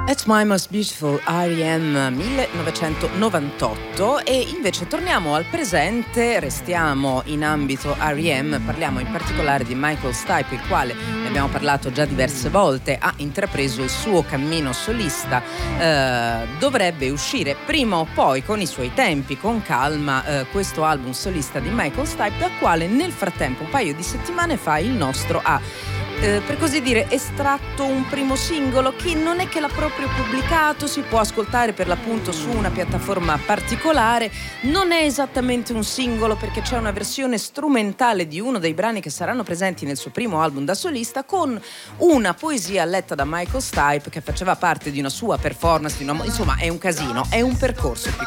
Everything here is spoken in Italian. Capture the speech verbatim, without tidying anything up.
It's My Most Beautiful R E M millenovecentonovantotto. E invece torniamo al presente, restiamo in ambito R E M, parliamo in particolare di Michael Stipe, il quale, ne abbiamo parlato già diverse volte, ha intrapreso il suo cammino solista. Eh, dovrebbe uscire prima o poi, con i suoi tempi, con calma, eh, questo album solista di Michael Stipe, dal quale nel frattempo, un paio di settimane fa, il nostro ha Eh, per così dire estratto un primo singolo che non è che l'ha proprio pubblicato, si può ascoltare per l'appunto su una piattaforma particolare, non è esattamente un singolo perché c'è una versione strumentale di uno dei brani che saranno presenti nel suo primo album da solista, con una poesia letta da Michael Stipe che faceva parte di una sua performance, di una, insomma è un casino, è un percorso più